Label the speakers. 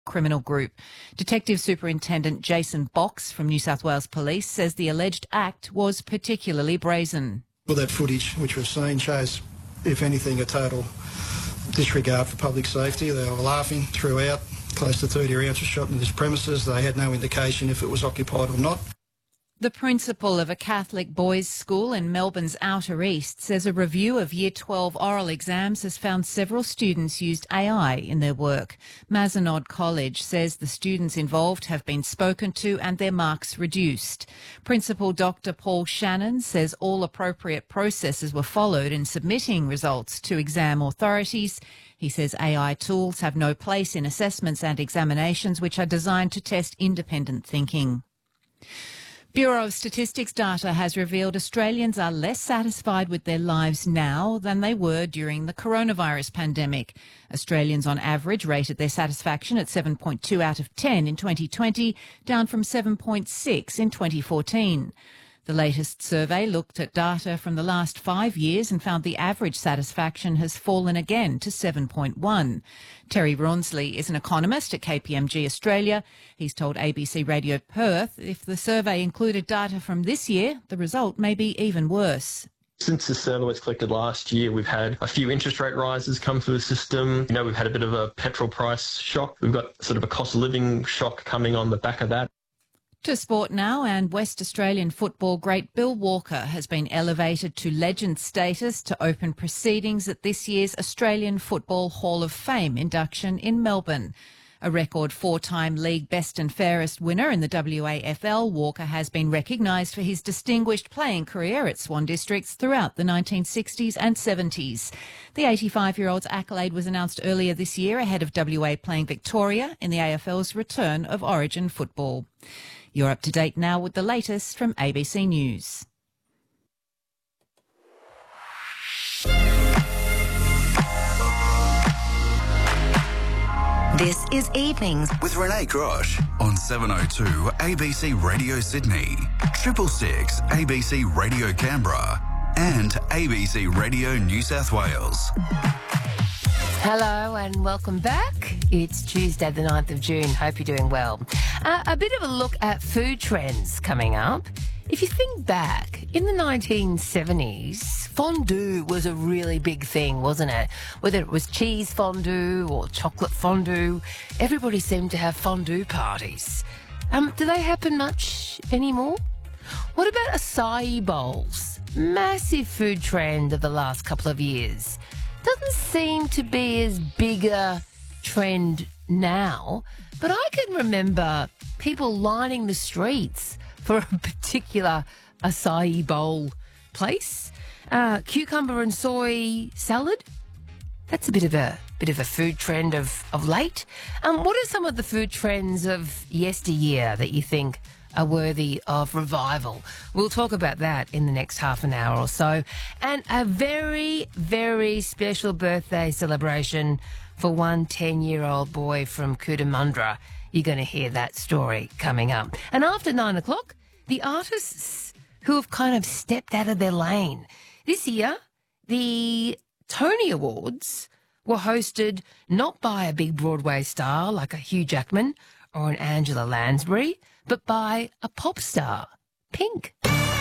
Speaker 1: criminal group. Detective Superintendent Jason Box from New South Wales Police says the alleged act was particularly brazen.
Speaker 2: Well, that footage which we've seen shows, if anything, a total disregard for public safety. They were laughing throughout. Close to 30 rounds were shot into this premises. They had no indication if it was occupied or not.
Speaker 1: The principal of a Catholic boys' school in Melbourne's Outer East says a review of Year 12 oral exams has found several students used AI in their work. Mazenod College says the students involved have been spoken to and their marks reduced. Principal Dr. Paul Shannon says all appropriate processes were followed in submitting results to exam authorities. He says AI tools have no place in assessments and examinations which are designed to test independent thinking. Bureau of Statistics data has revealed Australians are less satisfied with their lives now than they were during the coronavirus pandemic. Australians on average rated their satisfaction at 7.2 out of 10 in 2020, down from 7.6 in 2014. The latest survey looked at data from the last 5 years and found the average satisfaction has fallen again to 7.1. Terry Rawnsley is an economist at KPMG Australia. He's told ABC Radio Perth if the survey included data from this year, the result may be even worse.
Speaker 3: Since the survey was collected last year, we've had a few interest rate rises come through the system. We've had a bit of a petrol price shock. We've got sort of a cost of living shock coming on the back of that.
Speaker 1: To sport now, and West Australian football great Bill Walker has been elevated to legend status to open proceedings at this year's Australian Football Hall of Fame induction in Melbourne. A record 4-time league best and fairest winner in the WAFL, Walker has been recognised for his distinguished playing career at Swan Districts throughout the 1960s and 70s. The 85-year-old's accolade was announced earlier this year ahead of WA playing Victoria in the AFL's return of Origin football. You're up to date now with the latest from ABC News.
Speaker 4: This is Evenings
Speaker 5: with Renee Grosh on 702 ABC Radio Sydney, 666 ABC Radio Canberra and ABC Radio New South Wales.
Speaker 6: Hello and welcome back. It's Tuesday the 9th of June. Hope you're doing well. A bit of a look at food trends coming up. If you think back, in the 1970s, fondue was a really big thing, wasn't it? Whether it was cheese fondue or chocolate fondue, everybody seemed to have fondue parties. Do they happen much anymore? What about acai bowls? Massive food trend of the last couple of years. Doesn't seem to be as big a trend now, but I can remember people lining the streets for a particular acai bowl place. Cucumber and soy salad. That's a bit of a food trend of late. What are some of the food trends of yesteryear that you think are worthy of revival? We'll talk about that in the next half an hour or so. And a very, very special birthday celebration for one 10-year-old boy from Cootamundra. You're going to hear that story coming up. And after 9 o'clock, the artists who have kind of stepped out of their lane. This year, the Tony Awards were hosted not by a big Broadway star like a Hugh Jackman or an Angela Lansbury, but by a pop star, Pink.